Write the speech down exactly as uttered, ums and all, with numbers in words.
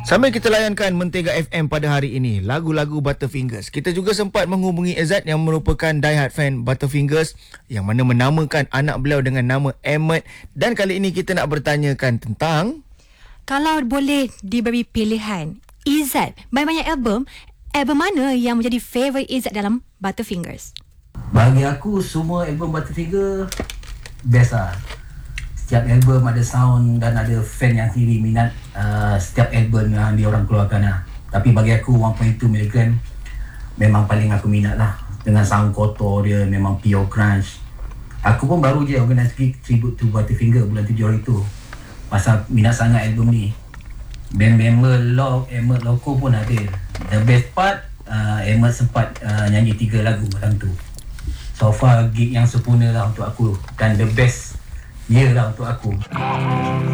Sambil kita layankan Mentega F M pada hari ini, lagu-lagu Butterfingers, kita juga sempat menghubungi Izzat yang merupakan diehard fan Butterfingers, yang mana menamakan anak beliau dengan nama Emmet. Dan kali ini kita nak bertanyakan tentang, kalau boleh diberi pilihan, Izzat banyak-banyak album, album mana yang menjadi favourite Izzat dalam Butterfingers? Bagi aku, semua album Butterfinger best lah. Setiap album ada sound dan ada fan yang sendiri minat uh, setiap album yang dia orang keluarkan lah. Tapi bagi aku one point two miligram memang paling aku minat lah. Dengan sound kotor dia, memang pure crunch. Aku pun baru je organize tribute to Butterfinger bulan tujuh hari tu, pasal minat sangat album ni. Band member Log, Emmet Loco pun ada. The best part, uh, Emmet sempat uh, nyanyi tiga lagu malam tu. So far gig yang sempurna lah untuk aku, dan the best year lah untuk aku.